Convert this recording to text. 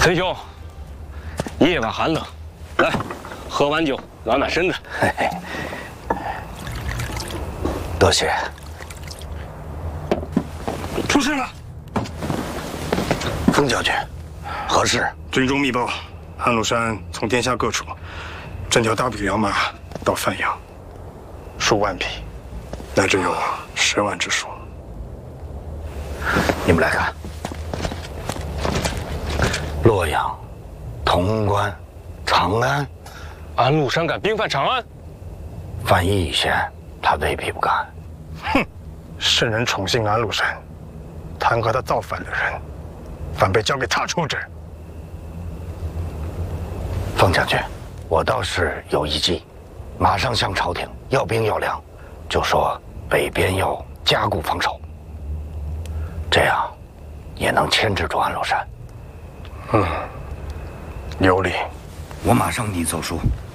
崔兄，夜晚寒冷，来，喝碗酒暖暖身子。 嘿嘿，多谢。 出事了！ 风将军，何事？ 军中密报，安禄山从天下各处征调大批良马到范阳，数万匹，乃至有10万之数。 你们来看，洛阳、潼关、长安， 安禄山敢兵犯长安？ 犯义县，他未必不敢。 哼，圣人宠幸安禄山，弹劾他造反的人，反被交给他处置。 风将军，我倒是有一计，马上向朝廷要兵要粮，就说北边要加固防守，这样也能牵制住安禄山。 有理。 我马上拟奏书，